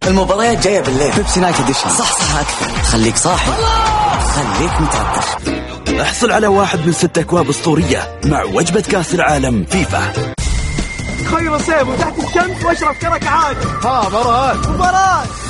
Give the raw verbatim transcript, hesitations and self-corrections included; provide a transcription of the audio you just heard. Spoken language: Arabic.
المباريات جاية بالليل. بيبسي نايت اديشن. صح صح أكثر. خليك صاحي، خليك متعطش. احصل على واحد من ست أكواب أسطورية مع وجبة كأس العالم فيفا. خير سيف وتحت الشمس واشرب كرك عادي. ها مباراة مباراة